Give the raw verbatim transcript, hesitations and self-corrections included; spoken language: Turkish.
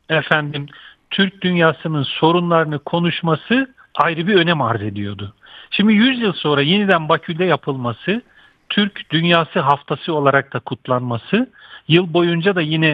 efendim Türk dünyasının sorunlarını konuşması ayrı bir önem arz ediyordu. Şimdi yüz yıl sonra yeniden Bakü'de yapılması, Türk Dünyası Haftası olarak da kutlanması, yıl boyunca da yine